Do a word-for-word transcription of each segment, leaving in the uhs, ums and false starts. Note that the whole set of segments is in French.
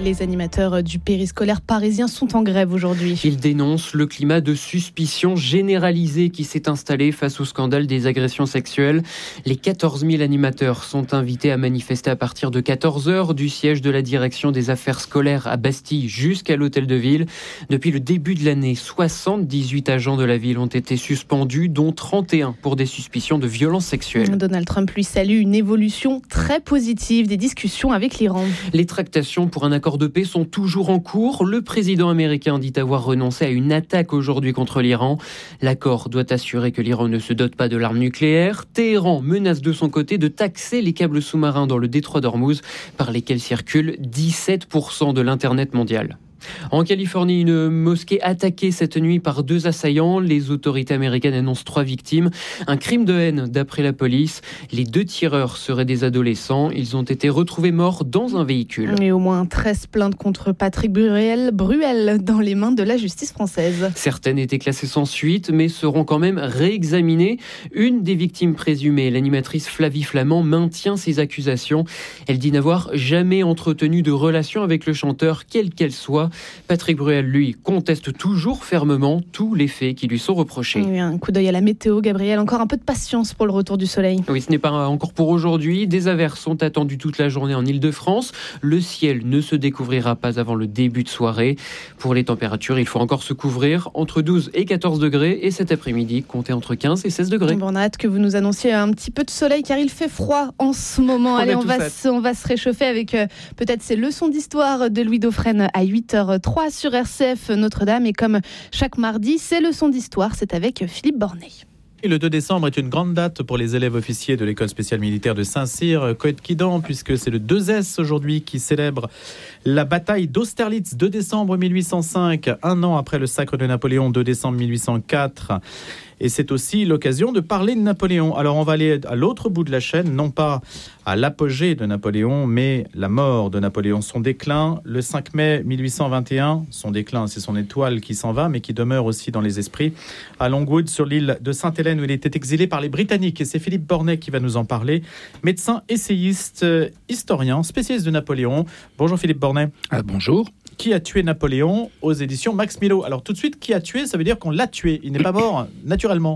Les animateurs du périscolaire parisien sont en grève aujourd'hui. Ils dénoncent le climat de suspicion généralisée qui s'est installé face au scandale des agressions sexuelles. Les quatorze mille animateurs sont invités à manifester à partir de quatorze heures du siège de la direction des affaires scolaires à Bastille jusqu'à l'hôtel de ville. Depuis le début de l'année, soixante-dix-huit agents de la ville ont été suspendus, dont trente et un pour des suspicions de violences sexuelles. Donald Trump lui salue une évolution très positive des discussions avec l'Iran. Les tractations pour un accord de paix sont toujours en cours. Le président américain dit avoir renoncé à une attaque aujourd'hui contre l'Iran. L'accord doit assurer que l'Iran ne se dote pas de l'arme nucléaire. Téhéran menace de son côté de taxer les câbles sous-marins dans le détroit d'Ormuz par lesquels circule dix-sept pour cent de l'Internet mondial. En Californie, une mosquée attaquée cette nuit par deux assaillants. Les autorités américaines annoncent trois victimes. Un crime de haine d'après la police. Les deux tireurs seraient des adolescents. Ils ont été retrouvés morts dans un véhicule. Et au moins treize plaintes contre Patrick Bruel, Bruel dans les mains de la justice française. Certaines étaient classées sans suite, mais seront quand même réexaminées. Une des victimes présumées, l'animatrice Flavie Flamand, maintient ses accusations. Elle dit n'avoir jamais entretenu de relation avec le chanteur, quelle qu'elle soit. Patrick Bruel, lui, conteste toujours fermement tous les faits qui lui sont reprochés. Oui, un coup d'œil à la météo, Gabriel. Encore un peu de patience pour le retour du soleil. Oui, ce n'est pas encore pour aujourd'hui. Des averses sont attendues toute la journée en Île-de-France. Le ciel ne se découvrira pas avant le début de soirée. Pour les températures, il faut encore se couvrir entre douze et quatorze degrés. Et cet après-midi, comptez entre quinze et seize degrés. Bon, on a hâte que vous nous annonciez un petit peu de soleil car il fait froid en ce moment. On Allez, on va, se, on va se réchauffer avec euh, peut-être ces leçons d'histoire de Louis Dauphren à huit heures trois sur R C F Notre-Dame. Et comme chaque mardi, c'est leçon d'histoire, c'est avec Philippe Bornet. Et le deux décembre est une grande date pour les élèves officiers de l'école spéciale militaire de Saint-Cyr, Coët-Quidan, puisque c'est le deux S aujourd'hui qui célèbre la bataille d'Austerlitz, deux décembre mille huit cent cinq, un an après le sacre de Napoléon, deux décembre mille huit cent quatre. Et c'est aussi l'occasion de parler de Napoléon. Alors on va aller à l'autre bout de la chaîne, non pas à l'apogée de Napoléon, mais la mort de Napoléon, son déclin, le cinq mai mille huit cent vingt et un. Son déclin, c'est son étoile qui s'en va, mais qui demeure aussi dans les esprits, à Longwood, sur l'île de Sainte-Hélène, où il était exilé par les Britanniques. Et c'est Philippe Bornet qui va nous en parler, médecin, essayiste, historien, spécialiste de Napoléon. Bonjour Philippe Bornet. Ah, bonjour. Qui a tué Napoléon aux éditions Max Milo. Alors tout de suite, qui a tué, ça veut dire qu'on l'a tué. Il n'est pas mort naturellement.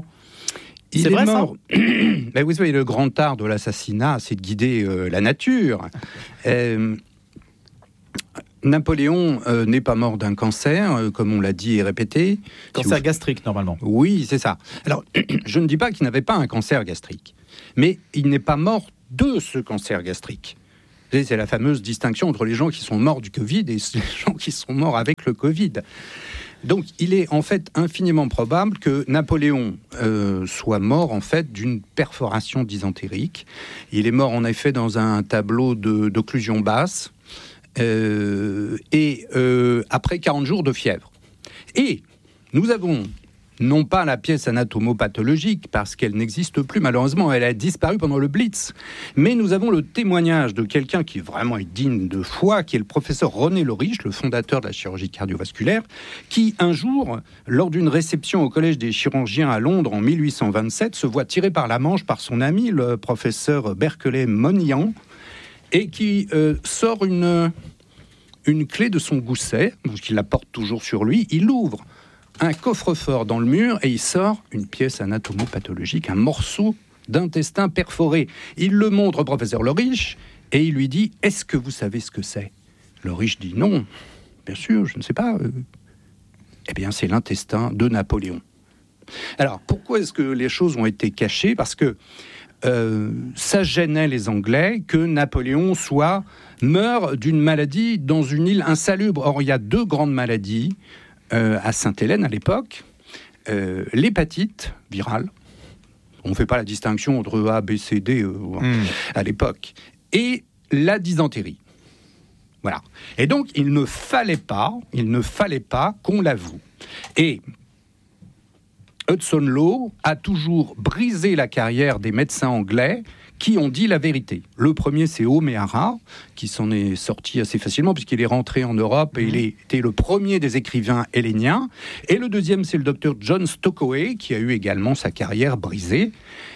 Il c'est est vrai, mort. Ben, vous savez, le grand art de l'assassinat, c'est de guider euh, la nature. Euh, Napoléon euh, n'est pas mort d'un cancer, euh, comme on l'a dit et répété. Cancer si vous... gastrique, normalement. Oui, c'est ça. Alors, je ne dis pas qu'il n'avait pas un cancer gastrique, mais il n'est pas mort de ce cancer gastrique. C'est la fameuse distinction entre les gens qui sont morts du Covid et les gens qui sont morts avec le Covid. Donc, il est en fait infiniment probable que Napoléon euh, soit mort en fait d'une perforation dysentérique. Il est mort en effet dans un tableau de, d'occlusion basse euh, et euh, après quarante jours de fièvre. Et nous avons non pas la pièce anatomopathologique, parce qu'elle n'existe plus, malheureusement, elle a disparu pendant le Blitz. Mais nous avons le témoignage de quelqu'un qui vraiment est digne de foi, qui est le professeur René Loriche, le fondateur de la chirurgie cardiovasculaire, qui, un jour, lors d'une réception au Collège des chirurgiens à Londres en mille huit cent vingt-sept, se voit tirer par la manche par son ami, le professeur Berkeley-Monian, et qui euh, sort une, une clé de son gousset, qu'il la porte toujours sur lui, il l'ouvre. Un coffre-fort dans le mur et il sort une pièce anatomopathologique, un morceau d'intestin perforé. Il le montre au professeur Loriche et il lui dit « Est-ce que vous savez ce que c'est ?» Loriche dit « Non, bien sûr, je ne sais pas. » Eh bien, c'est l'intestin de Napoléon. Alors, pourquoi est-ce que les choses ont été cachées ? Parce que euh, ça gênait les Anglais que Napoléon soit meurt d'une maladie dans une île insalubre. Or, il y a deux grandes maladies Euh, à Sainte-Hélène à l'époque, euh, l'hépatite virale, on ne fait pas la distinction entre A, B, C, D euh, mmh. à l'époque, et la dysentérie. Voilà. Et donc, il ne fallait pas, il ne fallait pas qu'on l'avoue. Et Hudson Law a toujours brisé la carrière des médecins anglais qui ont dit la vérité. Le premier, c'est O'Meara, qui s'en est sorti assez facilement, puisqu'il est rentré en Europe et mmh. il était le premier des écrivains helléniens. Et le deuxième, c'est le docteur John Stokoway, qui a eu également sa carrière brisée.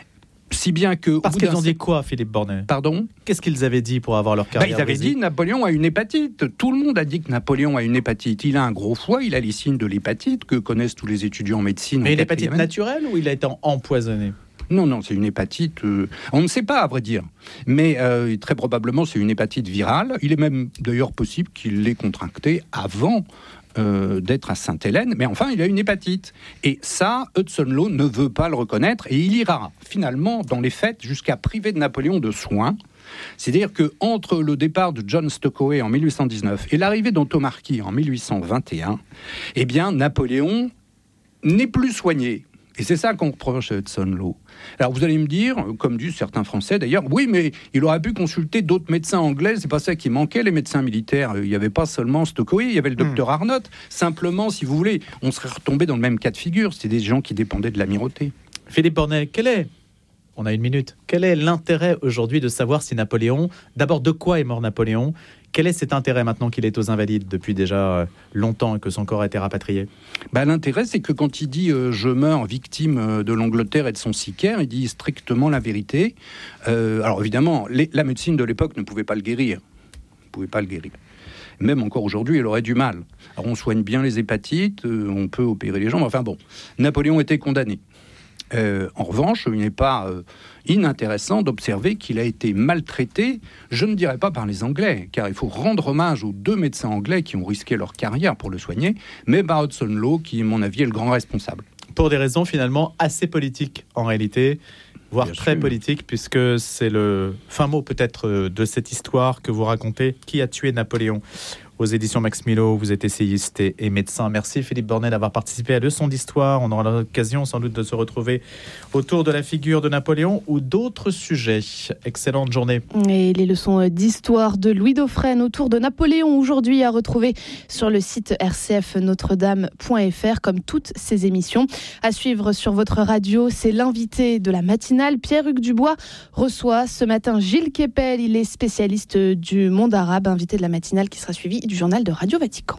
Si bien que... Parce qu'ils ont dit quoi, Philippe Bornet ? Pardon ? Qu'est-ce qu'ils avaient dit pour avoir leur carrière ? Bah, ils avaient dit Napoléon a une hépatite. Tout le monde a dit que Napoléon a une hépatite. Il a un gros foie, il a les signes de l'hépatite que connaissent tous les étudiants en médecine. Mais une hépatite naturelle ou il a été empoisonné ? Non, non, c'est une hépatite... Euh, on ne sait pas, à vrai dire. Mais euh, très probablement, c'est une hépatite virale. Il est même d'ailleurs possible qu'il l'ait contractée avant... Euh, d'être à Sainte-Hélène, mais enfin il a une hépatite. Et ça, Hudson Law ne veut pas le reconnaître et il ira finalement dans les faits jusqu'à priver de Napoléon de soins. C'est-à-dire qu'entre le départ de John Stokely en mille huit cent dix-neuf et l'arrivée d'Antomarchi en mille huit cent vingt et un, eh bien Napoléon n'est plus soigné. Et c'est ça qu'on reproche à Hudson Law. Alors vous allez me dire, comme disent certains Français d'ailleurs, oui, mais il aurait pu consulter d'autres médecins anglais, c'est pas ça qui manquait, les médecins militaires. Il n'y avait pas seulement Stokely, il y avait le docteur mmh. Arnott. Simplement, si vous voulez, on serait retombé dans le même cas de figure. C'était des gens qui dépendaient de l'amirauté. Philippe Bornet, quel est, on a une minute, quel est l'intérêt aujourd'hui de savoir si Napoléon, d'abord de quoi est mort Napoléon ? Quel est cet intérêt maintenant qu'il est aux Invalides depuis déjà longtemps et que son corps a été rapatrié ? Bah, l'intérêt, c'est que quand il dit euh, « je meurs victime de l'Angleterre et de son sicaire », il dit strictement la vérité. Euh, alors évidemment, les, la médecine de l'époque ne pouvait pas le guérir. Ne pouvait pas le guérir. Même encore aujourd'hui, elle aurait du mal. Alors on soigne bien les hépatites, euh, on peut opérer les jambes. Enfin bon, Napoléon était condamné. Euh, en revanche, il n'est pas euh, inintéressant d'observer qu'il a été maltraité, je ne dirais pas par les Anglais, car il faut rendre hommage aux deux médecins anglais qui ont risqué leur carrière pour le soigner, mais par Hudson Law, qui, à mon avis, est le grand responsable. Pour des raisons finalement assez politiques, en réalité, voire Bien très sûr. politiques, puisque c'est le fin mot peut-être de cette histoire que vous racontez, qui a tué Napoléon. Aux éditions Max Milo, vous êtes essayiste et, et médecin. Merci Philippe Bornet d'avoir participé à Leçons d'Histoire. On aura l'occasion sans doute de se retrouver autour de la figure de Napoléon ou d'autres sujets. Excellente journée. Et les leçons d'histoire de Louis Dauphren autour de Napoléon aujourd'hui à retrouver sur le site r c f notre dame point f r comme toutes ces émissions. À suivre sur votre radio, c'est l'invité de la matinale. Pierre-Hugues Dubois reçoit ce matin Gilles Kepel. Il est spécialiste du monde arabe, invité de la matinale qui sera suivi du journal de Radio Vatican.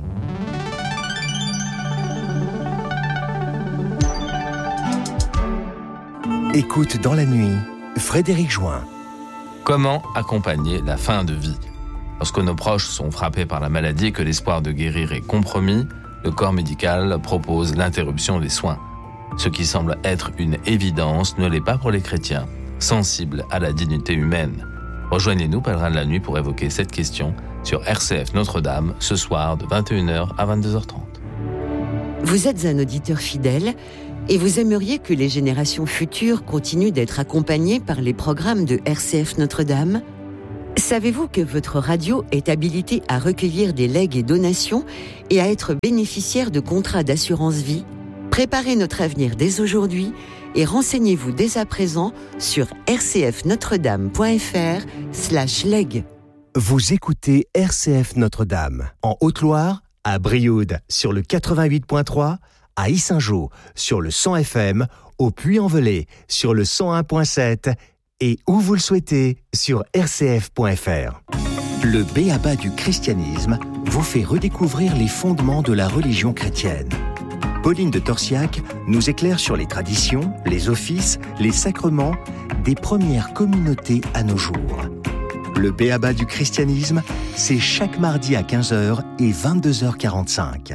Écoute dans la nuit, Frédéric Join. Comment accompagner la fin de vie ? Lorsque nos proches sont frappés par la maladie et que l'espoir de guérir est compromis, le corps médical propose l'interruption des soins. Ce qui semble être une évidence ne l'est pas pour les chrétiens, sensibles à la dignité humaine. Rejoignez-nous, pèlerins de la nuit, pour évoquer cette question sur R C F Notre-Dame, ce soir de vingt et une heures à vingt-deux heures trente. Vous êtes un auditeur fidèle et vous aimeriez que les générations futures continuent d'être accompagnées par les programmes de R C F Notre-Dame ? Savez-vous que votre radio est habilitée à recueillir des legs et donations et à être bénéficiaire de contrats d'assurance vie ? Préparez notre avenir dès aujourd'hui et renseignez-vous dès à présent sur r c f notre dame point f r slash leg. Vous écoutez R C F Notre-Dame, en Haute-Loire, à Brioude sur le quatre-vingt-huit point trois, à Yssingeaux sur le cent F M, au Puy-en-Velay sur le cent un point sept et où vous le souhaitez sur r c f point f r. Le B.A.B.A. du christianisme vous fait redécouvrir les fondements de la religion chrétienne. Pauline de Torsiac nous éclaire sur les traditions, les offices, les sacrements des premières communautés à nos jours. Le B.A.B.A. du christianisme, c'est chaque mardi à quinze heures et vingt-deux heures quarante-cinq.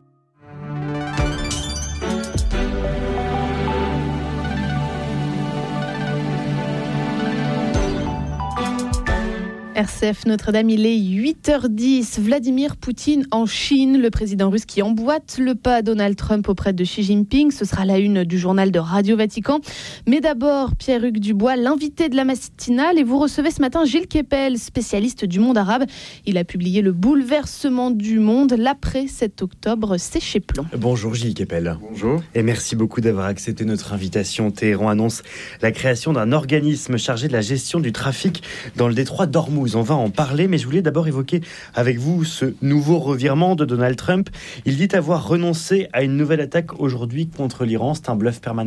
R C F Notre-Dame, il est huit heures dix. Vladimir Poutine en Chine, le président russe qui emboîte le pas à Donald Trump auprès de Xi Jinping. Ce sera la une du journal de Radio Vatican. Mais d'abord, Pierre-Hugues Dubois, l'invité de la matinale. Et vous recevez ce matin Gilles Kepel, spécialiste du monde arabe. Il a publié Le bouleversement du monde, l'après sept octobre, c'est chez Plon. Bonjour Gilles Kepel. Bonjour. Et merci beaucoup d'avoir accepté notre invitation. Téhéran annonce la création d'un organisme chargé de la gestion du trafic dans le détroit d'Ormuz. On va en parler, mais je voulais d'abord évoquer avec vous ce nouveau revirement de Donald Trump. Il dit avoir renoncé à une nouvelle attaque aujourd'hui contre l'Iran. C'est un bluff permanent ?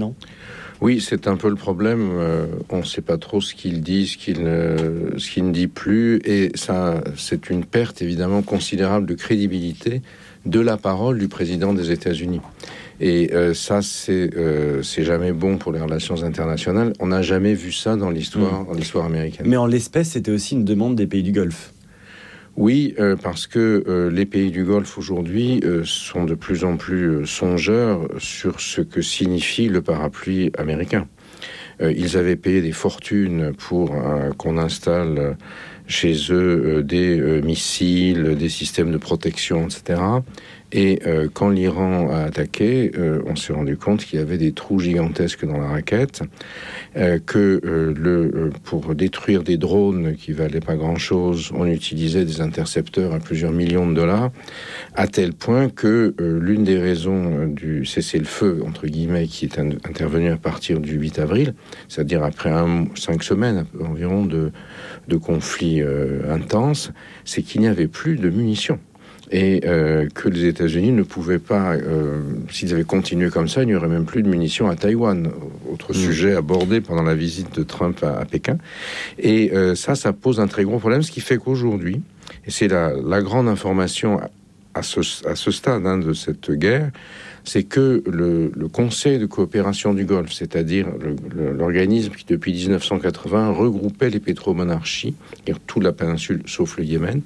Oui, c'est un peu le problème. Euh, on ne sait pas trop ce qu'il dit, ce qu'il, euh, ce qu'il ne dit plus. Et ça, c'est une perte évidemment considérable de crédibilité de la parole du président des États-Unis. Et euh, ça, c'est, euh, c'est jamais bon pour les relations internationales. On n'a jamais vu ça dans l'histoire, mmh. dans l'histoire américaine. Mais en l'espèce, c'était aussi une demande des pays du Golfe. Oui, euh, parce que euh, les pays du Golfe aujourd'hui euh, sont de plus en plus euh, songeurs sur ce que signifie le parapluie américain. Euh, ils avaient payé des fortunes pour euh, qu'on installe euh, chez eux euh, des euh, missiles, des systèmes de protection, et cetera. Et euh, quand l'Iran a attaqué, euh, on s'est rendu compte qu'il y avait des trous gigantesques dans la raquette, euh, que euh, le, euh, pour détruire des drones qui valaient pas grand-chose, on utilisait des intercepteurs à plusieurs millions de dollars, à tel point que euh, l'une des raisons du cessez-le-feu, entre guillemets, qui est in- intervenu à partir du huit avril, c'est-à-dire après un, cinq semaines environ de, de conflits euh, intenses, c'est qu'il n'y avait plus de munitions. Et euh, que les États-Unis ne pouvaient pas, euh, s'ils avaient continué comme ça, il n'y aurait même plus de munitions à Taïwan. Autre mmh. sujet abordé pendant la visite de Trump à, à Pékin. Et euh, ça, ça pose un très gros problème, ce qui fait qu'aujourd'hui, et c'est la, la grande information à, à, ce, à ce stade hein, de cette guerre, c'est que le, le Conseil de coopération du Golfe, c'est-à-dire le, le, l'organisme qui, depuis dix-neuf cent quatre-vingts, regroupait les pétromonarchies, c'est-à-dire toute la péninsule sauf le Yémen,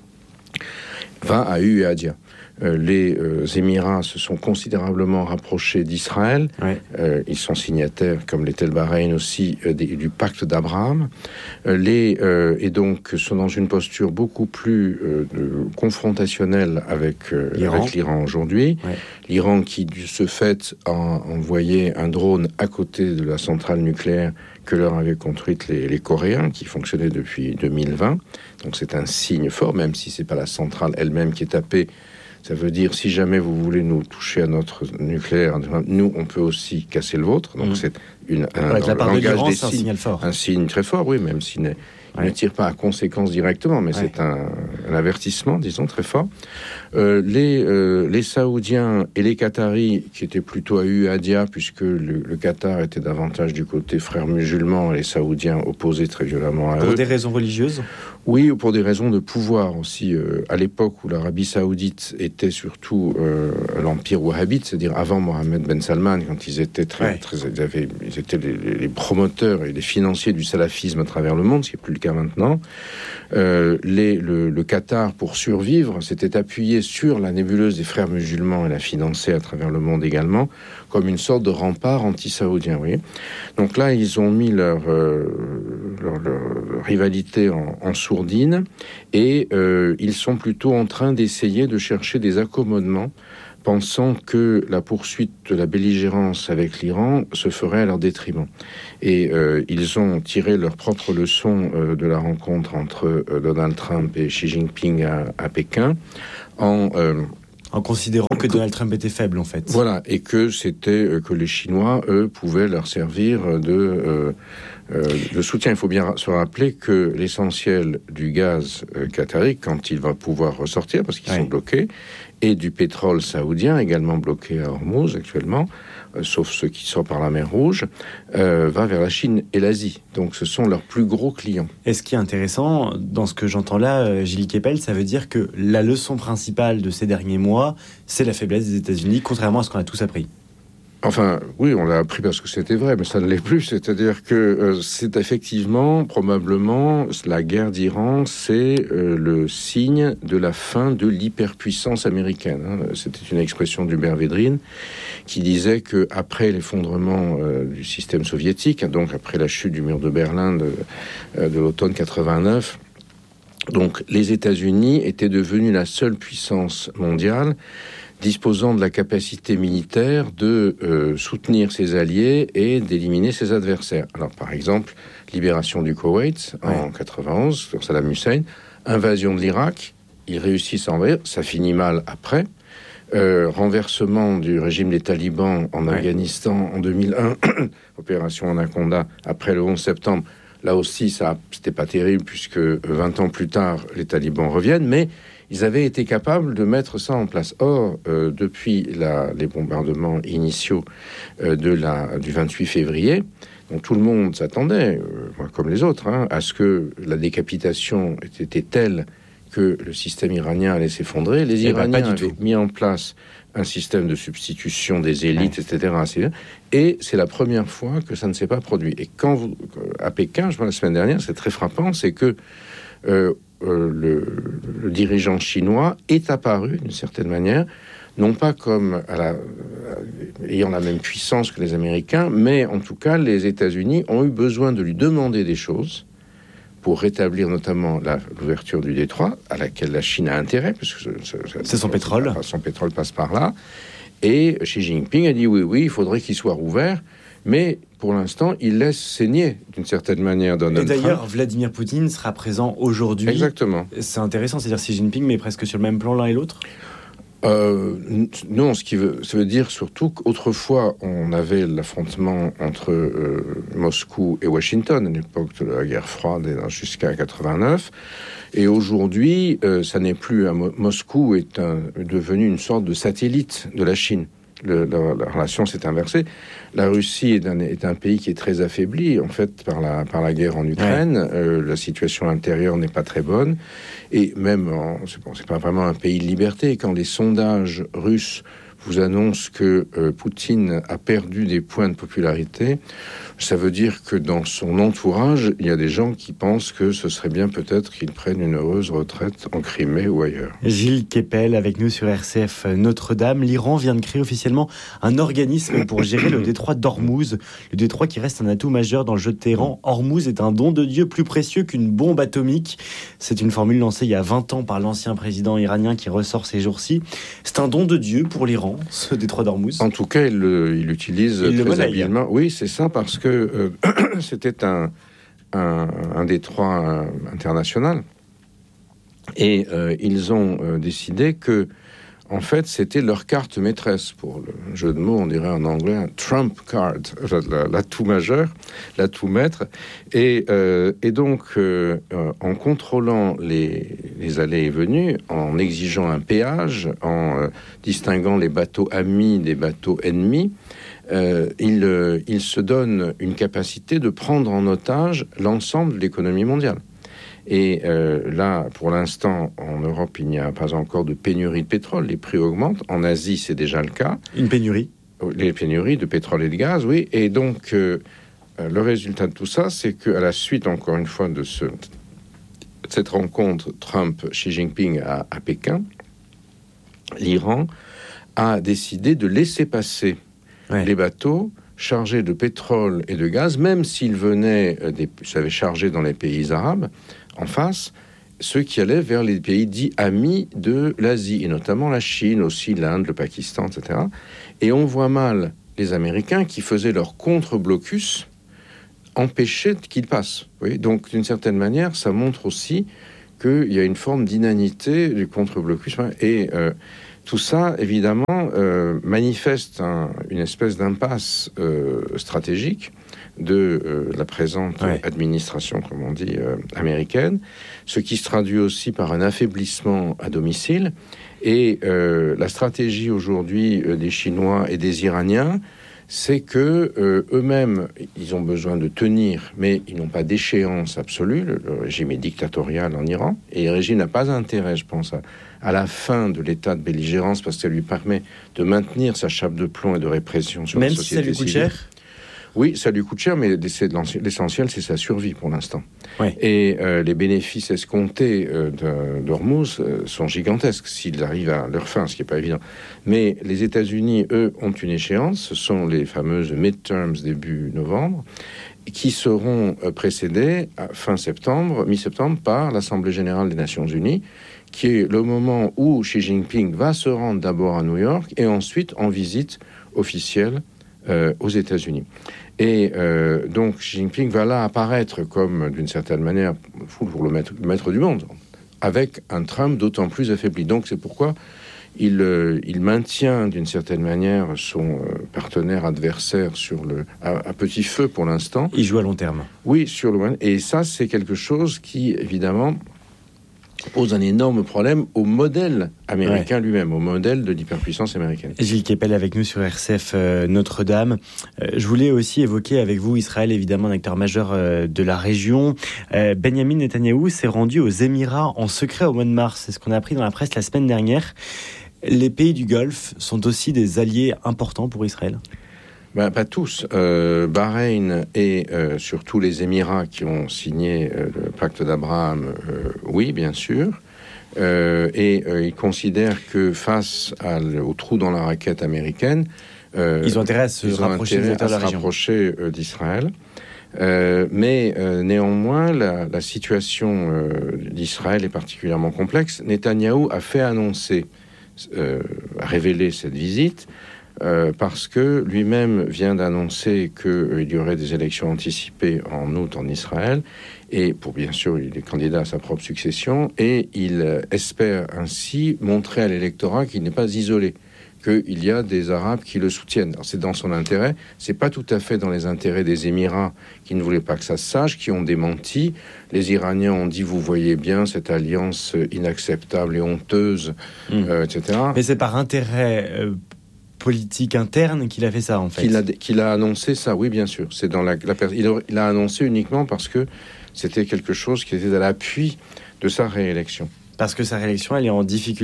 va à Uadia. Euh, les euh, Émirats se sont considérablement rapprochés d'Israël. Ouais. Euh, ils sont signataires, comme l'était le Bahreïn aussi, euh, des, du pacte d'Abraham. Euh, les, euh, et donc sont dans une posture beaucoup plus euh, de, confrontationnelle avec, euh, l'Iran. avec l'Iran aujourd'hui. Ouais. L'Iran qui, de ce fait, a envoyé un drone à côté de la centrale nucléaire que leur avaient construite les, les Coréens, qui fonctionnait depuis deux mille vingt. Donc c'est un signe fort, même si c'est pas la centrale elle-même qui est tapée. Ça veut dire, si jamais vous voulez nous toucher à notre nucléaire, nous, on peut aussi casser le vôtre. Donc mmh. c'est une, un, avec la part langage de des signes, un signal fort. Un signe très fort, oui, même s'il n'est, ouais. ne tire pas à conséquence directement, mais ouais. c'est un, un avertissement, disons, très fort. Euh, les, euh, les Saoudiens et les Qataris, qui étaient plutôt à Uadia, puisque le, le Qatar était davantage du côté frères musulmans, et les Saoudiens opposaient très violemment à pour eux. Pour des raisons religieuses ? Oui, ou pour des raisons de pouvoir aussi. Euh, à l'époque où l'Arabie Saoudite était surtout euh, l'empire wahhabite, c'est-à-dire avant Mohammed Ben Salman, quand ils étaient très, ouais. très ils, avaient, ils étaient les, les promoteurs et les financiers du salafisme à travers le monde, ce qui n'est plus le cas maintenant. Euh, les, le, le Qatar, pour survivre, s'était appuyé sur la nébuleuse des frères musulmans et la finançait à travers le monde également, comme une sorte de rempart anti-saoudien. Vous voyez. Donc là, ils ont mis leur, euh, leur, leur rivalité en, en sourdine et euh, ils sont plutôt en train d'essayer de chercher des accommodements, pensant que la poursuite de la belligérance avec l'Iran se ferait à leur détriment. Et euh, ils ont tiré leur propre leçon euh, de la rencontre entre euh, Donald Trump et Xi Jinping à, à Pékin, en... Euh, En considérant que Donald Trump était faible, en fait. Voilà, et que c'était euh, que les Chinois, eux, pouvaient leur servir de, euh, euh, de soutien. Il faut bien se rappeler que l'essentiel du gaz euh, qatari, quand il va pouvoir ressortir, parce qu'ils ouais. sont bloqués, et du pétrole saoudien, également bloqué à Hormuz actuellement, euh, sauf ceux qui sortent par la mer Rouge, euh, va vers la Chine et l'Asie. Donc ce sont leurs plus gros clients. Et ce qui est intéressant, dans ce que j'entends là, Gilles Kepel, ça veut dire que la leçon principale de ces derniers mois, c'est la faiblesse des États-Unis, contrairement à ce qu'on a tous appris. Enfin, oui, on l'a appris parce que c'était vrai, mais ça ne l'est plus. C'est-à-dire que euh, c'est effectivement, probablement, la guerre d'Iran, c'est euh, le signe de la fin de l'hyperpuissance américaine. Hein. C'était une expression d'Hubert Védrine qui disait que après l'effondrement euh, du système soviétique, donc après la chute du mur de Berlin de, euh, de l'automne quatre-vingt-neuf, donc les États-Unis étaient devenus la seule puissance mondiale disposant de la capacité militaire de euh, soutenir ses alliés et d'éliminer ses adversaires. Alors, par exemple, libération du Koweït en ouais. quatre-vingt-onze, sur Saddam Hussein, invasion de l'Irak, ils réussissent à envahir, ça finit mal après, euh, renversement du régime des talibans en ouais. Afghanistan en deux mille un, opération Anaconda, après le onze septembre, Là aussi, ça, c'était pas terrible, puisque vingt ans plus tard, les talibans reviennent, mais ils avaient été capables de mettre ça en place. Or, euh, depuis la, les bombardements initiaux euh, de la, du vingt-huit février, donc tout le monde s'attendait, euh, moi comme les autres, hein, à ce que la décapitation était telle que le système iranien allait s'effondrer. Les Iraniens avaient tout. mis en place un système de substitution des élites, ouais. et cetera. Et c'est la première fois que ça ne s'est pas produit. Et quand vous, à Pékin, je vois la semaine dernière, c'est très frappant, c'est que euh, euh, le, le dirigeant chinois est apparu, d'une certaine manière, non pas comme à la, euh, ayant la même puissance que les Américains, mais en tout cas, les États-Unis ont eu besoin de lui demander des choses pour rétablir notamment la, l'ouverture du détroit, à laquelle la Chine a intérêt, parce que c'est, c'est son pétrole. Son pétrole passe par là. Et Xi Jinping a dit oui, oui, il faudrait qu'il soit rouvert, mais pour l'instant, il laisse saigner d'une certaine manière Donald Trump. Et d'ailleurs, Vladimir Poutine sera présent aujourd'hui. Exactement. C'est intéressant, c'est-à-dire Xi Jinping, mais presque sur le même plan l'un et l'autre. Euh, non, ce qui veut, ça veut dire surtout qu'autrefois, on avait l'affrontement entre euh, Moscou et Washington, à l'époque de la guerre froide jusqu'à quatre-vingt-neuf. Et aujourd'hui, euh, ça n'est plus... Un, Moscou est un, devenu une sorte de satellite de la Chine. Le, la, la relation s'est inversée. La Russie est un, est un pays qui est très affaibli, en fait, par la, par la guerre en Ukraine. Ouais. Euh, la situation intérieure n'est pas très bonne. Et même, en, c'est, bon, c'est pas vraiment un pays de liberté. Quand les sondages russes vous annoncent que euh, Poutine a perdu des points de popularité, ça veut dire que dans son entourage, il y a des gens qui pensent que ce serait bien peut-être qu'il prenne une heureuse retraite en Crimée ou ailleurs. Gilles Kepel avec nous sur R C F Notre-Dame. L'Iran vient de créer officiellement un organisme pour gérer le détroit d'Ormuz. Le détroit qui reste un atout majeur dans le jeu de Téhéran. Ormuz est un don de Dieu plus précieux qu'une bombe atomique. C'est une formule lancée il y a vingt ans par l'ancien président iranien qui ressort ces jours-ci. C'est un don de Dieu pour l'Iran, ce détroit d'Ormuz. En tout cas, il, il l'utilise il très habilement. Oui, c'est ça, parce que Euh, c'était un, un, un détroit international et euh, ils ont euh, décidé que en fait c'était leur carte maîtresse, pour le jeu de mots on dirait en anglais un trump card, l'atout majeur, l'atout maître, et, euh, et donc euh, euh, en contrôlant les, les allées et venues, en exigeant un péage, en euh, distinguant les bateaux amis des bateaux ennemis, Euh, il, euh, il se donne une capacité de prendre en otage l'ensemble de l'économie mondiale. Et euh, là, pour l'instant, en Europe, il n'y a pas encore de pénurie de pétrole. Les prix augmentent. En Asie, c'est déjà le cas. Une pénurie ? Les pénuries de pétrole et de gaz, oui. Et donc, euh, le résultat de tout ça, c'est qu'à la suite, encore une fois, de ce, cette rencontre Trump-Xi Jinping à, à Pékin, l'Iran a décidé de laisser passer Ouais. les bateaux chargés de pétrole et de gaz, même s'ils venaient, des, s'avaient chargés dans les pays arabes, en face, ceux qui allaient vers les pays dits amis de l'Asie, et notamment la Chine, aussi l'Inde, le Pakistan, et cetera. Et on voit mal les Américains qui faisaient leur contre-blocus empêcher qu'ils passent. Oui, donc, d'une certaine manière, ça montre aussi qu'il y a une forme d'inanité du contre-blocus. Et euh, tout ça, évidemment, euh, manifeste un, une espèce d'impasse euh, stratégique de euh, la présente ouais. administration, comme on dit, euh, américaine, ce qui se traduit aussi par un affaiblissement à domicile. Et euh, la stratégie aujourd'hui euh, des Chinois et des Iraniens, c'est que euh, eux-mêmes, ils ont besoin de tenir, mais ils n'ont pas d'échéance absolue. Le, le régime est dictatorial en Iran, et le régime n'a pas intérêt, je pense, à, à la fin de l'état de belligérance, parce que ça lui permet de maintenir sa chape de plomb et de répression sur Même la société civile. Même si ça lui coûte cher ? Oui, ça lui coûte cher, mais l'essentiel, c'est sa survie pour l'instant. Oui. Et euh, les bénéfices escomptés euh, de, d'Ormuz euh, sont gigantesques s'ils arrivent à leur fin, ce qui n'est pas évident. Mais les États-Unis, eux, ont une échéance. Ce sont les fameuses midterms début novembre, qui seront euh, précédées à fin septembre, mi-septembre, par l'Assemblée générale des Nations unies, qui est le moment où Xi Jinping va se rendre d'abord à New York et ensuite en visite officielle euh, aux États-Unis. Et euh, donc Xi Jinping va là apparaître comme, d'une certaine manière, pour le maître, le maître du monde, avec un Trump d'autant plus affaibli. Donc c'est pourquoi il, euh, il maintient d'une certaine manière son euh, partenaire adversaire sur le, à, à petit feu pour l'instant. Il joue à long terme. Oui, sur le long. Et ça, c'est quelque chose qui, évidemment, pose un énorme problème au modèle américain ouais. lui-même, au modèle de l'hyperpuissance américaine. Gilles Kepel avec nous sur R C F euh, Notre-Dame. Euh, je voulais aussi évoquer avec vous Israël, évidemment un acteur majeur euh, de la région. Euh, Benjamin Netanyahou s'est rendu aux Émirats en secret au mois de mars. C'est ce qu'on a appris dans la presse la semaine dernière. Les pays du Golfe sont aussi des alliés importants pour Israël. Ben, pas tous. Euh, Bahreïn et euh, surtout les Émirats qui ont signé euh, le pacte d'Abraham, euh, oui, bien sûr. Euh, et euh, ils considèrent que face à, au trou dans la raquette américaine, euh, ils ont intérêt à se rapprocher, intérêt de, à la se région. rapprocher euh, d'Israël. Euh, mais euh, néanmoins, la, la situation euh, d'Israël est particulièrement complexe. Netanyahou a fait annoncer, euh, a révélé cette visite. Euh, parce que lui-même vient d'annoncer qu'il euh, y aurait des élections anticipées en août en Israël, et pour bien sûr, il est candidat à sa propre succession, et il euh, espère ainsi montrer à l'électorat qu'il n'est pas isolé, qu'il y a des Arabes qui le soutiennent. Alors, c'est dans son intérêt, c'est pas tout à fait dans les intérêts des Émirats qui ne voulaient pas que ça se sache, qui ont démenti. Les Iraniens ont dit, vous voyez bien, cette alliance inacceptable et honteuse, mmh. euh, et cetera. Mais c'est par intérêt... Euh... politique interne qu'il a fait ça, en fait. Qu'il a, qu'il a annoncé ça, oui, bien sûr. C'est dans la, la il, a, il a annoncé uniquement parce que c'était quelque chose qui était à l'appui de sa réélection. Parce que sa réélection, elle est en difficulté ?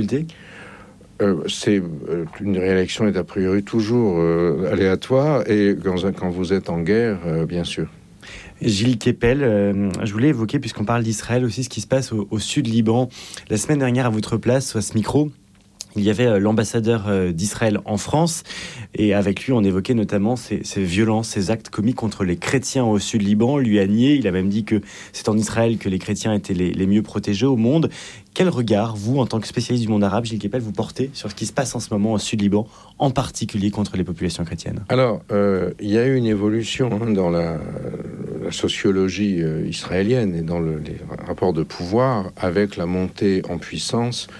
euh, c'est, euh, une réélection est a priori toujours euh, aléatoire, et quand, quand vous êtes en guerre, euh, bien sûr. Gilles Kepel, euh, je voulais évoquer, puisqu'on parle d'Israël, aussi ce qui se passe au, au sud Liban. La semaine dernière, à votre place, à ce micro, il y avait l'ambassadeur d'Israël en France, et avec lui on évoquait notamment ces, ces violences, ces actes commis contre les chrétiens au sud Liban. Lui a nié, il a même dit que c'est en Israël que les chrétiens étaient les, les mieux protégés au monde. Quel regard, vous, en tant que spécialiste du monde arabe, Gilles Kepel, vous portez sur ce qui se passe en ce moment au sud Liban, en particulier contre les populations chrétiennes ? Alors, euh, il y a eu une évolution hein, dans la, la sociologie euh, israélienne et dans le, les rapports de pouvoir, avec la montée en puissance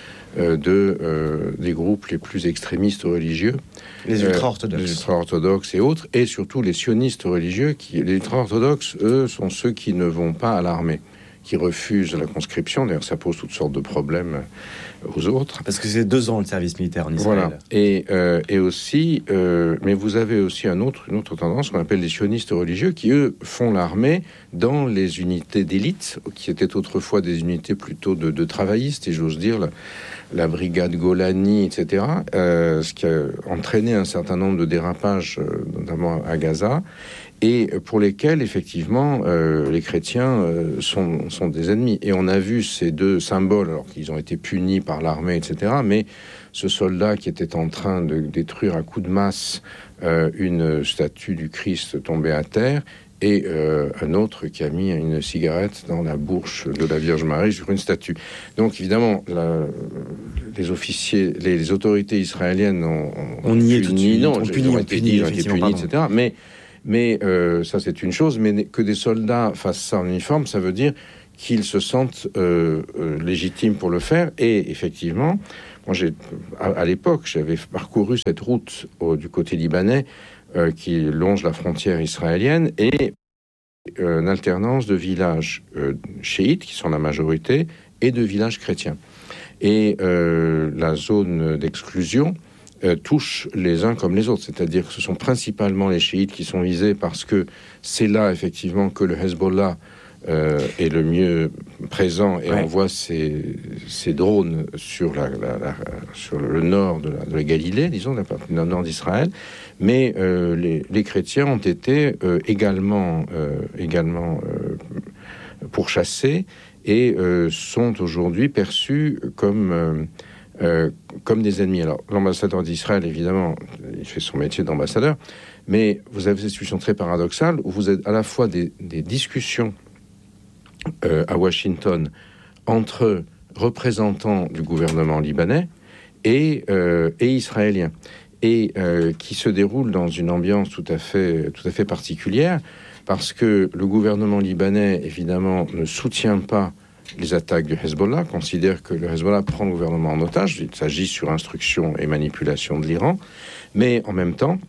de, euh, des groupes les plus extrémistes religieux. Les ultra-orthodoxes. Euh, les ultra-orthodoxes et autres, et surtout les sionistes religieux. Qui, les ultra-orthodoxes, eux, sont ceux qui ne vont pas à l'armée, qui refusent la conscription. D'ailleurs, ça pose toutes sortes de problèmes aux autres. Parce que c'est deux ans le service militaire en Israël. Voilà. Et, euh, et aussi, euh, mais vous avez aussi un autre, une autre tendance qu'on appelle les sionistes religieux, qui, eux, font l'armée dans les unités d'élite, qui étaient autrefois des unités plutôt de, de travaillistes, et j'ose dire... La, la brigade Golani, et cetera, euh, ce qui a entraîné un certain nombre de dérapages, euh, notamment à Gaza, et pour lesquels, effectivement, euh, les chrétiens euh, sont, sont des ennemis. Et on a vu ces deux symboles, alors qu'ils ont été punis par l'armée, et cetera, mais ce soldat qui était en train de détruire à coups de masse euh, une statue du Christ tombée à terre, et euh, un autre qui a mis une cigarette dans la bouche de la Vierge Marie sur une statue. Donc évidemment, la, les officiers, les, les autorités israéliennes ont, ont on y est tout de suite, non, on punit, on punit, ont été punis, et cetera. Mais, mais euh, ça c'est une chose, mais que des soldats fassent ça en uniforme, ça veut dire qu'ils se sentent euh, euh, légitimes pour le faire. Et effectivement, moi j'ai, à, à l'époque, j'avais parcouru cette route au, du côté libanais, Euh, qui longe la frontière israélienne, et euh, une alternance de villages euh, chiites, qui sont la majorité, et de villages chrétiens. Et euh, la zone d'exclusion euh, touche les uns comme les autres, c'est-à-dire que ce sont principalement les chiites qui sont visés, parce que c'est là, effectivement, que le Hezbollah Euh, est le mieux présent, et ouais. on voit ces, ces drones sur, la, la, la, sur le nord de la, de la Galilée, disons, la partie nord d'Israël, mais euh, les, les chrétiens ont été euh, également, euh, également euh, pourchassés, et euh, sont aujourd'hui perçus comme, euh, euh, comme des ennemis. Alors, l'ambassadeur d'Israël, évidemment, il fait son métier d'ambassadeur, mais vous avez cette situation très paradoxale, où vous êtes à la fois des, des discussions Euh, à Washington entre représentants du gouvernement libanais et, euh, et israéliens, et euh, qui se déroule dans une ambiance tout à fait, tout à fait particulière, parce que le gouvernement libanais, évidemment, ne soutient pas les attaques du Hezbollah, considère que le Hezbollah prend le gouvernement en otage. Il s'agit sur instruction et manipulation de l'Iran. Mais en même temps,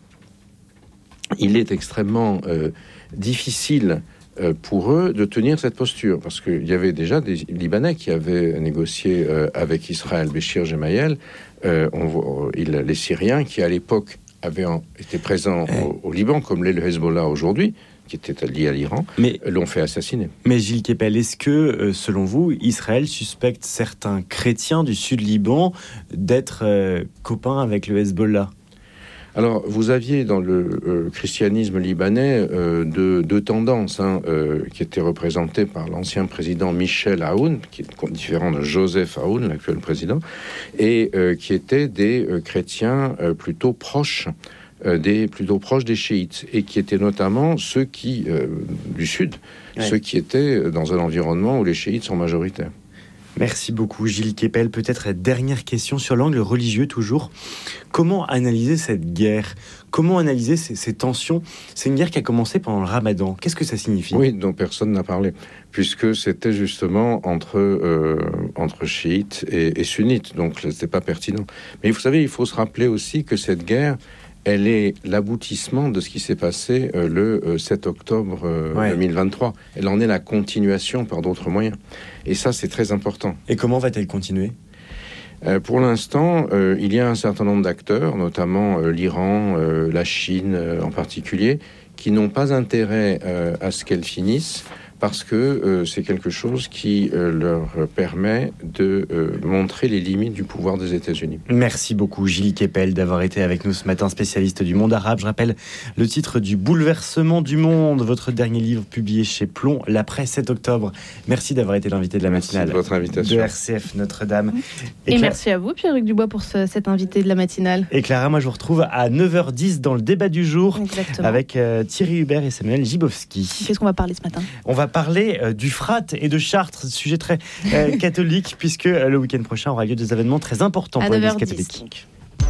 il est extrêmement euh, difficile euh, pour eux de tenir cette posture. Parce qu'il y avait déjà des Libanais qui avaient négocié euh, avec Israël, Béchir Gemayel, euh, on voit, il, les Syriens qui, à l'époque, avaient en, été présents au, au Liban, comme l'est le Hezbollah aujourd'hui, qui était lié à l'Iran, mais, l'ont fait assassiner. Mais Gilles Kepel, est-ce que, euh, selon vous, Israël suspecte certains chrétiens du sud Liban d'être euh, copains avec le Hezbollah ? Alors, vous aviez dans le euh, christianisme libanais euh, deux, deux tendances hein, euh, qui étaient représentées par l'ancien président Michel Aoun, qui est différent de Joseph Aoun, l'actuel président, et euh, qui étaient des euh, chrétiens euh, plutôt proches euh, des plutôt proches des chiites, et qui étaient notamment ceux qui euh, du sud, ouais. ceux qui étaient dans un environnement où les chiites sont majoritaires. Merci beaucoup Gilles Kepel. Peut-être dernière question sur l'angle religieux toujours. Comment analyser cette guerre ? Comment analyser ces, ces tensions ? C'est une guerre qui a commencé pendant le Ramadan. Qu'est-ce que ça signifie ? Oui, dont personne n'a parlé, puisque c'était justement entre, euh, entre chiites et, et sunnites, donc c'était pas pertinent. Mais vous savez, il faut se rappeler aussi que cette guerre, elle est l'aboutissement de ce qui s'est passé euh, le euh, sept octobre euh, ouais. deux mille vingt-trois. Elle en est la continuation par d'autres moyens. Et ça, c'est très important. Et comment va-t-elle continuer ? euh, Pour l'instant, euh, il y a un certain nombre d'acteurs, notamment euh, l'Iran, euh, la Chine euh, en particulier, qui n'ont pas intérêt euh, à ce qu'elle finisse, parce que euh, c'est quelque chose qui euh, leur permet de euh, montrer les limites du pouvoir des États-Unis. Merci beaucoup Gilles Kepel d'avoir été avec nous ce matin, spécialiste du monde arabe. Je rappelle le titre du Bouleversement du monde, votre dernier livre publié chez Plomb, l'après sept octobre. Merci d'avoir été l'invité de la matinale. Merci de votre invitation. De R C F Notre-Dame. Et, Et Cla... merci à vous Pierre-Luc Dubois pour ce, cet invité de la matinale. Et Clara, moi je vous retrouve à neuf heures dix dans le débat du jour. Exactement. Avec euh, Thierry Hubert et Samuel Gibowski. Qu'est-ce qu'on va parler ce matin ? On va parler euh, du Frat et de Chartres, sujet très euh, catholique, puisque euh, le week-end prochain aura lieu des événements très importants pour l'Église catholique.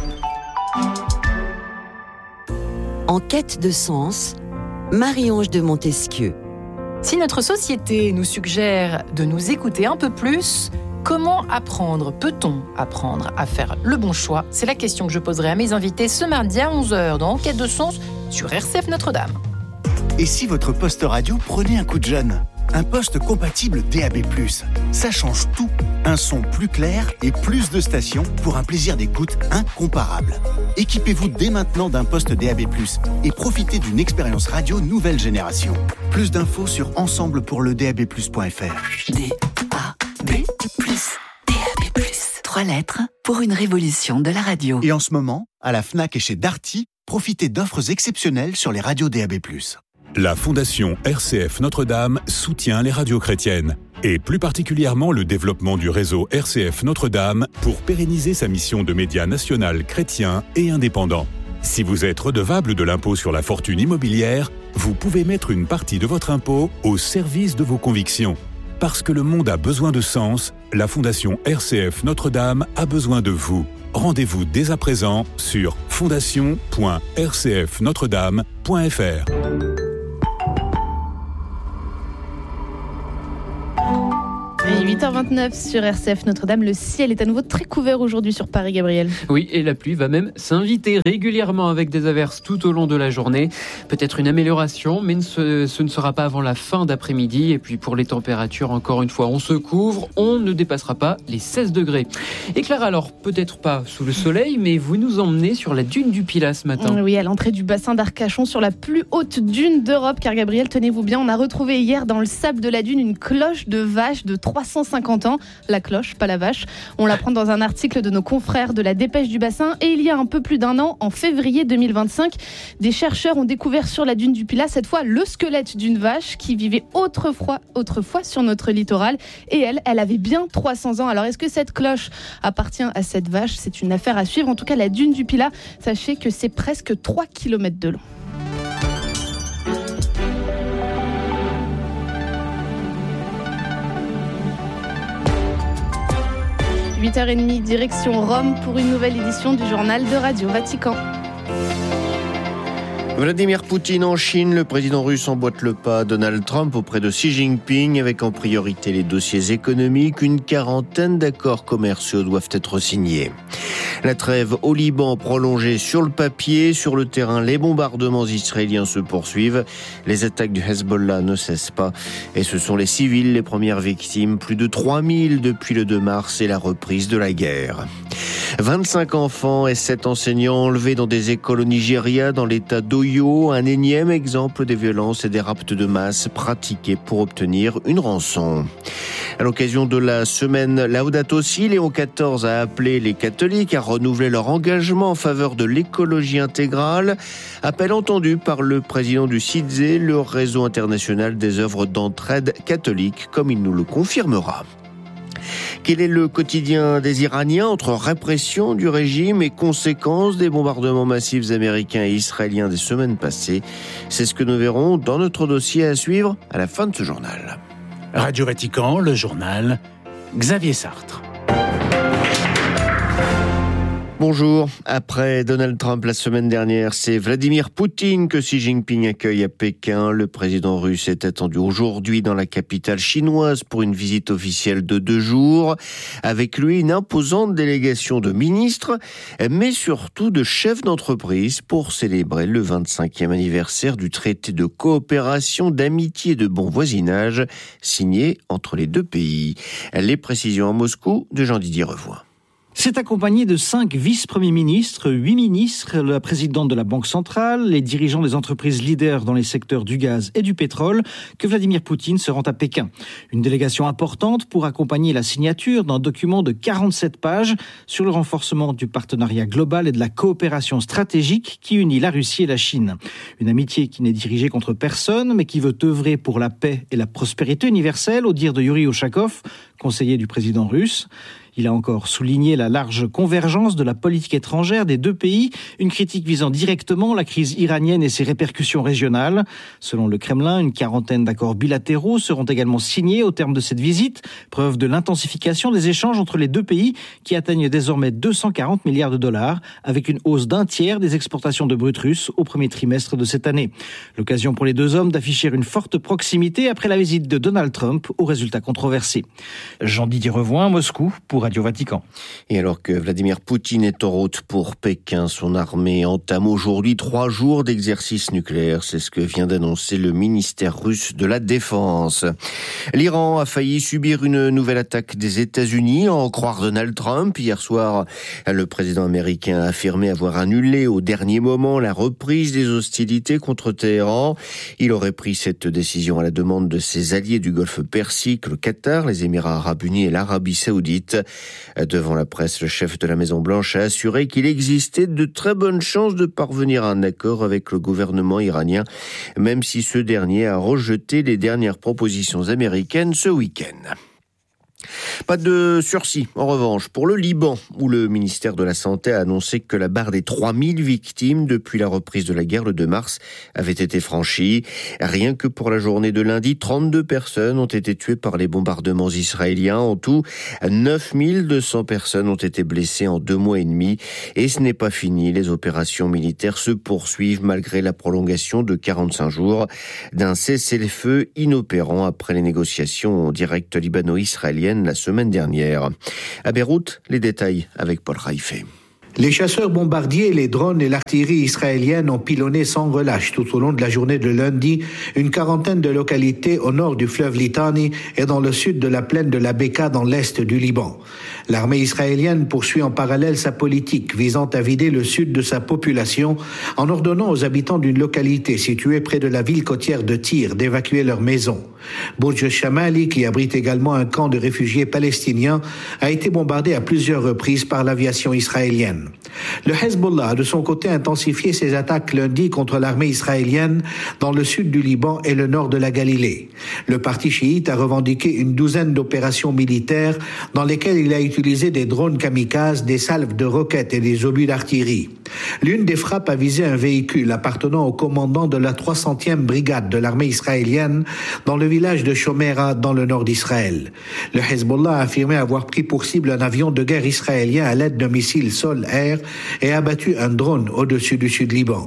En quête de sens, Marie-Ange de Montesquieu. Si notre société nous suggère de nous écouter un peu plus, comment apprendre ? Peut-on apprendre à faire le bon choix ? C'est la question que je poserai à mes invités ce mardi à onze heures dans En quête de sens sur R C F Notre-Dame. Et si votre poste radio prenait un coup de jeune ? Un poste compatible D A B plus, ça change tout. Un son plus clair et plus de stations pour un plaisir d'écoute incomparable. Équipez-vous dès maintenant d'un poste D A B plus et profitez d'une expérience radio nouvelle génération. Plus d'infos sur ensemble pour le D A B plus point F R. D A B plus, D A B plus. Trois lettres pour une révolution de la radio. Et en ce moment, à la Fnac et chez Darty, profitez d'offres exceptionnelles sur les radios D A B plus. La Fondation R C F Notre-Dame soutient les radios chrétiennes, et plus particulièrement le développement du réseau R C F Notre-Dame pour pérenniser sa mission de média national chrétien et indépendant. Si vous êtes redevable de l'impôt sur la fortune immobilière, vous pouvez mettre une partie de votre impôt au service de vos convictions. Parce que le monde a besoin de sens, la Fondation R C F Notre-Dame a besoin de vous. Rendez-vous dès à présent sur fondation point r c f notre dame point f r. huit heures vingt-neuf sur R C F Notre-Dame. Le ciel est à nouveau très couvert aujourd'hui sur Paris, Gabriel. Oui, et la pluie va même s'inviter régulièrement avec des averses tout au long de la journée. Peut-être une amélioration, mais ce, ce ne sera pas avant la fin d'après-midi. Et puis pour les températures, encore une fois, on se couvre. On ne dépassera pas les seize degrés. Et Clara, alors peut-être pas sous le soleil, mais vous nous emmenez sur la dune du Pilat ce matin. Oui, à l'entrée du bassin d'Arcachon, sur la plus haute dune d'Europe. Car Gabriel, tenez-vous bien, on a retrouvé hier dans le sable de la dune une cloche de vache de trois cent cinquante ans. La cloche, pas la vache. On l'apprend dans un article de nos confrères de la Dépêche du Bassin. Et il y a un peu plus d'un an, en février deux mille vingt-cinq, des chercheurs ont découvert sur la dune du Pilat, cette fois, le squelette d'une vache qui vivait autrefois, autrefois sur notre littoral. Et elle, elle avait bien trois cents ans. Alors, est-ce que cette cloche appartient à cette vache ? C'est une affaire à suivre. En tout cas, la dune du Pilat, sachez que c'est presque trois kilomètres de long. huit heures trente, direction Rome pour une nouvelle édition du journal de Radio Vatican. Vladimir Poutine en Chine, le président russe emboîte le pas à Donald Trump auprès de Xi Jinping avec en priorité les dossiers économiques. Une quarantaine d'accords commerciaux doivent être signés. La trêve au Liban prolongée sur le papier. Sur le terrain, les bombardements israéliens se poursuivent. Les attaques du Hezbollah ne cessent pas. Et ce sont les civils les premières victimes. Plus de trois mille depuis le deux mars et la reprise de la guerre. vingt-cinq enfants et sept enseignants enlevés dans des écoles au Nigeria, dans l'état d'Oyo. Un énième exemple des violences et des rapts de masse pratiqués pour obtenir une rançon. À l'occasion de la semaine Laudato Si, Léon quatorze a appelé les catholiques à renouveler leur engagement en faveur de l'écologie intégrale. Appel entendu par le président du C I D Z E, le réseau international des œuvres d'entraide catholique, comme il nous le confirmera. Quel est le quotidien des Iraniens entre répression du régime et conséquences des bombardements massifs américains et israéliens des semaines passées? C'est ce que nous verrons dans notre dossier à suivre à la fin de ce journal. Radio Vatican, le journal, Xavier Sartre. Bonjour. Après Donald Trump la semaine dernière, c'est Vladimir Poutine que Xi Jinping accueille à Pékin. Le président russe est attendu aujourd'hui dans la capitale chinoise pour une visite officielle de deux jours. Avec lui, une imposante délégation de ministres, mais surtout de chefs d'entreprise pour célébrer le vingt-cinquième anniversaire du traité de coopération, d'amitié et de bon voisinage signé entre les deux pays. Les précisions à Moscou de Jean-Didier Revoy. C'est accompagné de cinq vice-premiers ministres, huit ministres, la présidente de la Banque centrale, les dirigeants des entreprises leaders dans les secteurs du gaz et du pétrole, que Vladimir Poutine se rend à Pékin. Une délégation importante pour accompagner la signature d'un document de quarante-sept pages sur le renforcement du partenariat global et de la coopération stratégique qui unit la Russie et la Chine. Une amitié qui n'est dirigée contre personne, mais qui veut œuvrer pour la paix et la prospérité universelle, au dire de Yuri Ushakov, conseiller du président russe. Il a encore souligné la large convergence de la politique étrangère des deux pays, une critique visant directement la crise iranienne et ses répercussions régionales. Selon le Kremlin, une quarantaine d'accords bilatéraux seront également signés au terme de cette visite, preuve de l'intensification des échanges entre les deux pays qui atteignent désormais deux cent quarante milliards de dollars, avec une hausse d'un tiers des exportations de brut russe au premier trimestre de cette année. L'occasion pour les deux hommes d'afficher une forte proximité après la visite de Donald Trump aux résultats controversés. Jean-Didier Revoy, Moscou, pour Radio Vatican. Et alors que Vladimir Poutine est en route pour Pékin, son armée entame aujourd'hui trois jours d'exercice nucléaire. C'est ce que vient d'annoncer le ministère russe de la Défense. L'Iran a failli subir une nouvelle attaque des États-Unis, à en croire Donald Trump. Hier soir, le président américain a affirmé avoir annulé au dernier moment la reprise des hostilités contre Téhéran. Il aurait pris cette décision à la demande de ses alliés du Golfe Persique, le Qatar, les Émirats arabes unis et l'Arabie saoudite. Devant la presse, le chef de la Maison-Blanche a assuré qu'il existait de très bonnes chances de parvenir à un accord avec le gouvernement iranien, même si ce dernier a rejeté les dernières propositions américaines ce week-end. Pas de sursis, en revanche, pour le Liban, où le ministère de la Santé a annoncé que la barre des trois mille victimes depuis la reprise de la guerre le deux mars avait été franchie. Rien que pour la journée de lundi, trente-deux personnes ont été tuées par les bombardements israéliens. En tout, neuf mille deux cents personnes ont été blessées en deux mois et demi. Et ce n'est pas fini, les opérations militaires se poursuivent malgré la prolongation de quarante-cinq jours d'un cessez-le-feu inopérant après les négociations en direct libano-israéliennes la semaine dernière. À Beyrouth, les détails avec Paul Raifé. Les chasseurs bombardiers, les drones et l'artillerie israélienne ont pilonné sans relâche tout au long de la journée de lundi une quarantaine de localités au nord du fleuve Litani et dans le sud de la plaine de la Beka dans l'est du Liban. L'armée israélienne poursuit en parallèle sa politique visant à vider le sud de sa population en ordonnant aux habitants d'une localité située près de la ville côtière de Tyr d'évacuer leurs maisons. Bourj Shamali, qui abrite également un camp de réfugiés palestiniens, a été bombardé à plusieurs reprises par l'aviation israélienne. Le Hezbollah a de son côté intensifié ses attaques lundi contre l'armée israélienne dans le sud du Liban et le nord de la Galilée. Le parti chiite a revendiqué une douzaine d'opérations militaires dans lesquelles il a utilisé des drones kamikazes, des salves de roquettes et des obus d'artillerie. L'une des frappes a visé un véhicule appartenant au commandant de la trois centième brigade de l'armée israélienne dans le village de Shomera dans le nord d'Israël. Le Hezbollah a affirmé avoir pris pour cible un avion de guerre israélien à l'aide d'un missile sol-air et abattu un drone au-dessus du sud-Liban.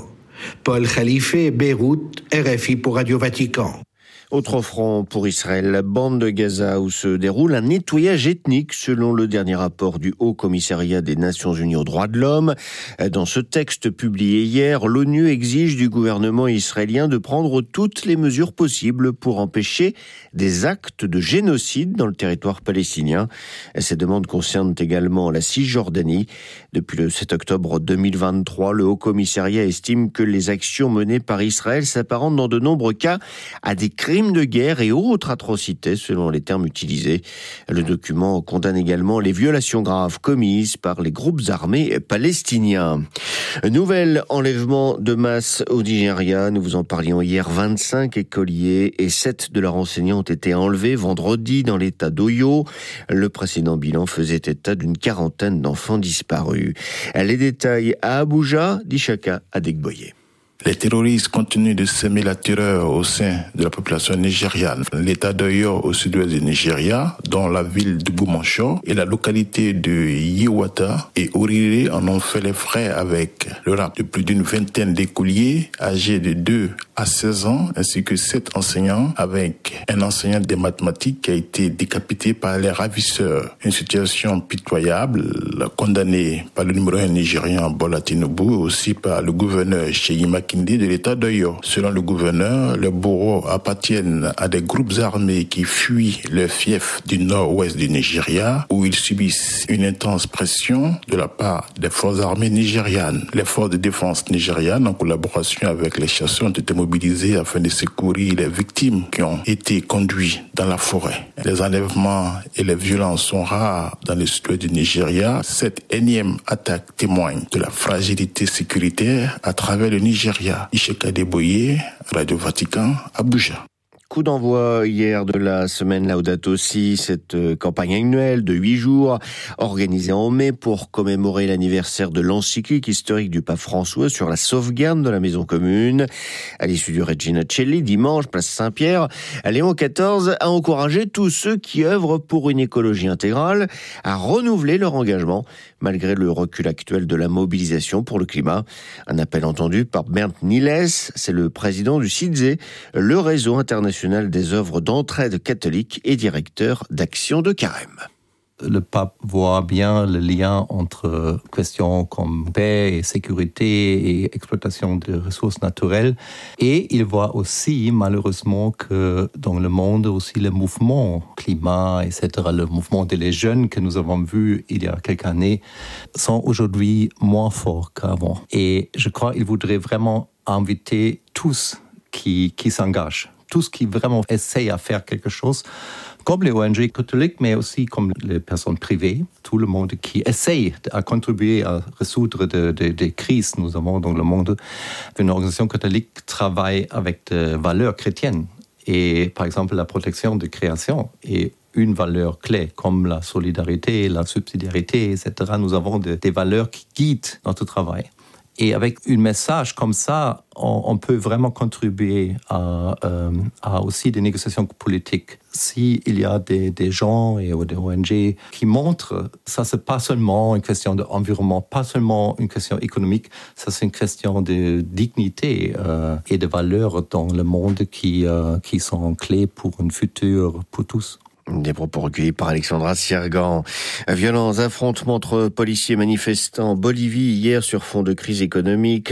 Paul Khalife, Beyrouth, R F I pour Radio Vatican. Autre front pour Israël, la bande de Gaza où se déroule un nettoyage ethnique selon le dernier rapport du Haut Commissariat des Nations Unies aux droits de l'homme. Dans ce texte publié hier, l'ONU exige du gouvernement israélien de prendre toutes les mesures possibles pour empêcher des actes de génocide dans le territoire palestinien. Ces demandes concernent également la Cisjordanie. Depuis le sept octobre deux mille vingt-trois, le Haut Commissariat estime que les actions menées par Israël s'apparentent dans de nombreux cas à des crimes de guerre et autres atrocités selon les termes utilisés. Le document condamne également les violations graves commises par les groupes armés palestiniens. Nouvel enlèvement de masse au Nigeria. Nous vous en parlions hier. vingt-cinq écoliers et sept de leurs enseignants ont été enlevés vendredi dans l'état d'Oyo. Le précédent bilan faisait état d'une quarantaine d'enfants disparus. Les détails à Abuja, d'Ishaka Adegboye. Les terroristes continuent de semer la terreur au sein de la population nigériane. L'état d'Oyo au sud-ouest du Nigeria, dont la ville de Bumansho et la localité de Yewata et Orire en ont fait les frais avec le rap de plus d'une vingtaine d'écoliers âgés de deux à seize ans, ainsi que sept enseignants, avec un enseignant des mathématiques qui a été décapité par les ravisseurs. Une situation pitoyable, condamnée par le numéro un nigérian Bola Tinubu, aussi par le gouverneur Seyi Makinde de l'état d'Oyo. Selon le gouverneur, les bourreaux appartiennent à des groupes armés qui fuient le fief du nord-ouest du Nigeria, où ils subissent une intense pression de la part des forces armées nigérianes. Les forces de défense nigérianes, en collaboration avec les chasseurs, ont été mobilisés afin de secourir les victimes qui ont été conduits dans la forêt. Les enlèvements et les violences sont rares dans le sud du Nigeria. Cette énième attaque témoigne de la fragilité sécuritaire à travers le Nigeria. Isheka Adegboye, Radio Vatican, Abuja. Coup d'envoi hier de la semaine Laudato Si, cette campagne annuelle de huit jours organisée en mai pour commémorer l'anniversaire de l'encyclique historique du pape François sur la sauvegarde de la maison commune. À l'issue du Regina Coeli, dimanche, place Saint-Pierre, Léon quatorze a encouragé tous ceux qui œuvrent pour une écologie intégrale à renouveler leur engagement malgré le recul actuel de la mobilisation pour le climat. Un appel entendu par Bernd Niles, c'est le président du C I D Z E, le réseau international des œuvres d'entraide catholique et directeur d'Action de Carême. Le pape voit bien le lien entre questions comme paix et sécurité et exploitation des ressources naturelles. Et il voit aussi, malheureusement, que dans le monde, aussi le mouvement climat, et cetera, le mouvement des jeunes que nous avons vu il y a quelques années, sont aujourd'hui moins forts qu'avant. Et je crois qu'il voudrait vraiment inviter tous qui, qui s'engagent, tous qui vraiment essayent à faire quelque chose, comme les O N G catholiques, mais aussi comme les personnes privées, tout le monde qui essaye à contribuer à résoudre des de, de crises nous avons dans le monde. Une organisation catholique travaille avec des valeurs chrétiennes et, par exemple, la protection de création est une valeur clé, comme la solidarité, la subsidiarité, et cetera. Nous avons de, des valeurs qui guident notre travail. Et avec un message comme ça, on, on peut vraiment contribuer à, euh, à aussi des négociations politiques. S'il y a des, des gens et des O N G qui montrent, ça c'est pas seulement une question d'environnement, pas seulement une question économique, ça c'est une question de dignité euh, et de valeurs dans le monde qui, euh, qui sont clés pour un futur pour tous. Des propos recueillis par Alexandra Siergan. Violents affrontements entre policiers et manifestants en Bolivie hier sur fond de crise économique.